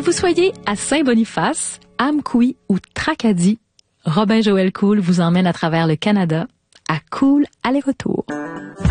vous soyez à Saint-Boniface, Amqui ou Tracadie, Robin Joël Cool vous emmène à travers le Canada à Cool aller-retour.